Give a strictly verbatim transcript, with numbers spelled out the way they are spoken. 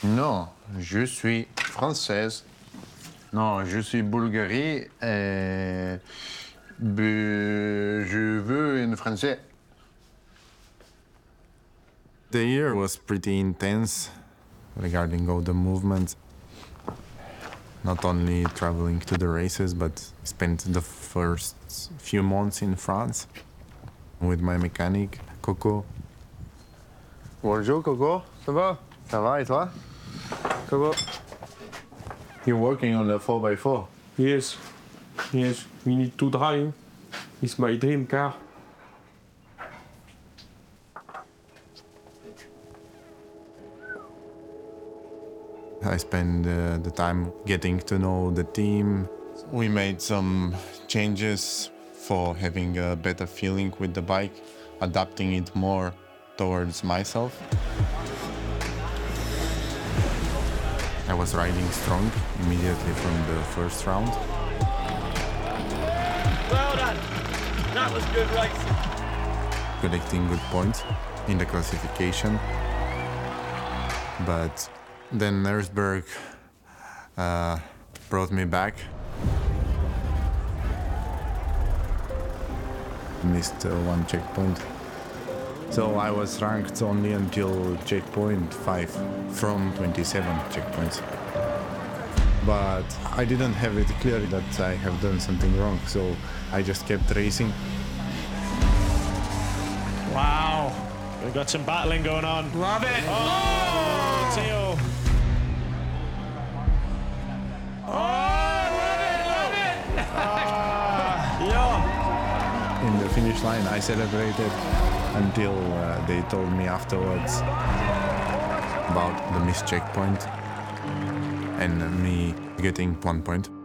Non, je suis française. Non, je suis Bulgarie et bu- je veux un français. The year was pretty intense regarding all the movements. Not only traveling to the races, but spent the first few months in France with my mechanic, Coco. Bonjour, Coco. Ça va? Ça va et toi? Coco. You're working on the four by four. Yes, yes, we need to drive. It's my dream car. I spent uh, the time getting to know the team. We made some changes for having a better feeling with the bike, adapting it more towards myself. I was riding strong immediately from the first round. Well done. That was good racing. Collecting good points in the classification. But then Nersberg uh, brought me back. Missed uh, one checkpoint. So I was ranked only until checkpoint five from twenty-seven checkpoints. But I didn't have it clear that I have done something wrong, so I just kept racing. Wow, we've got some battling going on. Love it! Oh, Theo. In the finish line, I celebrated until uh, they told me afterwards about the missed checkpoint and me getting one point.